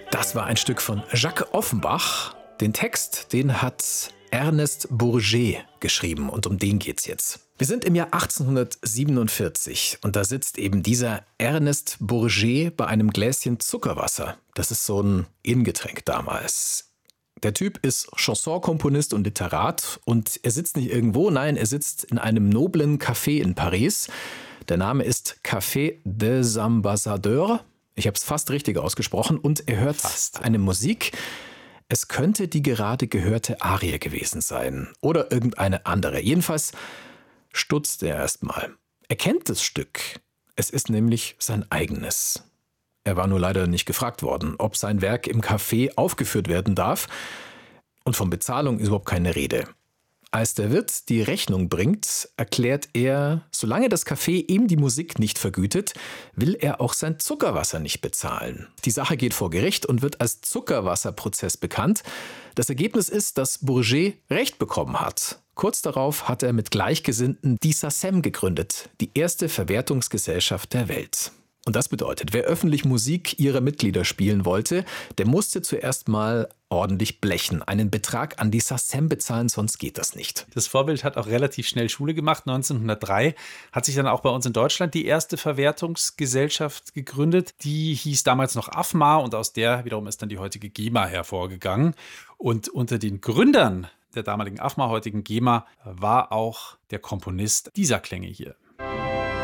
Das war ein Stück von Jacques Offenbach. Den Text, den hat Ernest Bourget geschrieben und um den geht's jetzt. Wir sind im Jahr 1847 und da sitzt eben dieser Ernest Bourget bei einem Gläschen Zuckerwasser. Das ist so ein Ingetränk damals. Der Typ ist Chansonkomponist und Literat und er sitzt nicht irgendwo, nein, er sitzt in einem noblen Café in Paris. Der Name ist Café des Ambassadeurs. Ich habe es fast richtig ausgesprochen und er hört eine Musik. Es könnte die gerade gehörte Arie gewesen sein oder irgendeine andere. Jedenfalls stutzt er erstmal. Er kennt das Stück. Es ist nämlich sein eigenes. Er war nur leider nicht gefragt worden, ob sein Werk im Café aufgeführt werden darf. Und von Bezahlung ist überhaupt keine Rede. Als der Wirt die Rechnung bringt, erklärt er, solange das Café ihm die Musik nicht vergütet, will er auch sein Zuckerwasser nicht bezahlen. Die Sache geht vor Gericht und wird als Zuckerwasserprozess bekannt. Das Ergebnis ist, dass Bourget Recht bekommen hat. Kurz darauf hat er mit Gleichgesinnten die SACEM gegründet, die erste Verwertungsgesellschaft der Welt. Und das bedeutet, wer öffentlich Musik ihrer Mitglieder spielen wollte, der musste zuerst mal ordentlich blechen, einen Betrag an die SACEM bezahlen, sonst geht das nicht. Das Vorbild hat auch relativ schnell Schule gemacht. 1903 hat sich dann auch bei uns in Deutschland die erste Verwertungsgesellschaft gegründet. Die hieß damals noch AFMA und aus der wiederum ist dann die heutige GEMA hervorgegangen. Und unter den Gründern der damaligen AFMA, heutigen GEMA, war auch der Komponist dieser Klänge hier.